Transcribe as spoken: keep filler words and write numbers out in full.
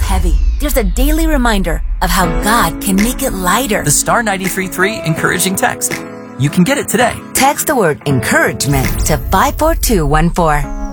heavy, there's a daily reminder of how God can make it lighter. The Star ninety-three point three Encouraging Text. You can get it today. Text the word encouragement to five four two one four.